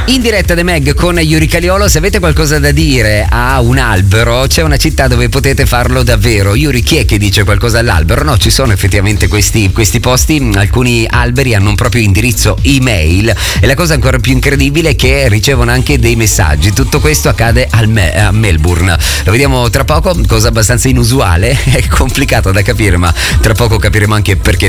In diretta The Meg con Yuri Caliolo. Se avete qualcosa da dire a un albero, c'è una città dove potete farlo davvero. Yuri, chi è che dice qualcosa all'albero? No, ci sono effettivamente questi posti. Alcuni alberi hanno un proprio indirizzo email e la cosa ancora più incredibile è che ricevono anche dei messaggi. Tutto questo accade a Melbourne. Lo vediamo tra poco, cosa abbastanza inusuale, è complicata da capire, ma tra poco capiremo anche perché.